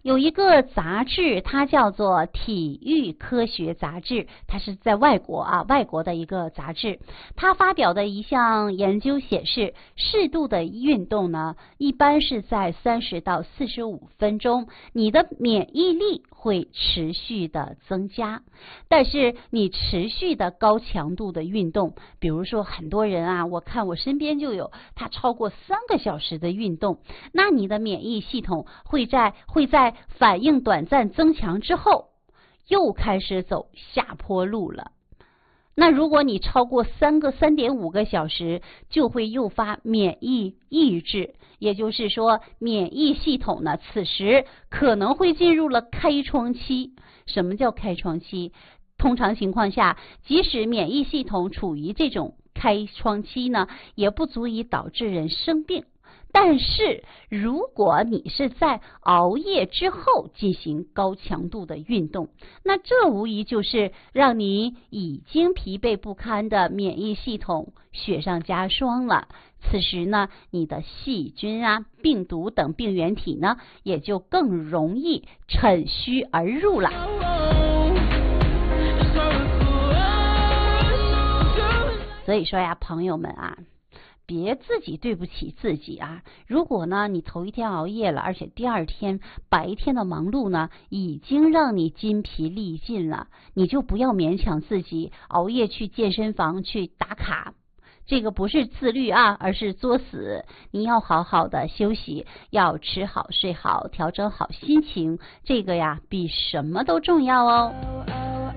有一个杂志，它叫做《体育科学杂志》，它是在外国的一个杂志。它发表的一项研究显示，适度的运动呢，一般是在30到45分钟，你的免疫力会持续的增加。但是你持续的高强度的运动，比如说很多人啊，我看我身边就有他超过3个小时的运动，那你的免疫系统会在反应短暂增强之后，又开始走下坡路了。那如果你超过3.5个小时，就会诱发免疫抑制，也就是说，免疫系统呢，此时可能会进入了开窗期。什么叫开窗期？通常情况下，即使免疫系统处于这种开窗期呢，也不足以导致人生病。但是如果你是在熬夜之后进行高强度的运动，那这无疑就是让你已经疲惫不堪的免疫系统雪上加霜了。此时呢，你的细菌啊、病毒等病原体呢，也就更容易趁虚而入了。所以说呀，朋友们啊，别自己对不起自己啊！如果呢，你头一天熬夜了，而且第二天白天的忙碌呢，已经让你筋疲力尽了，你就不要勉强自己熬夜去健身房去打卡。这个不是自律啊，而是作死。你要好好的休息，要吃好睡好，调整好心情，这个呀比什么都重要哦。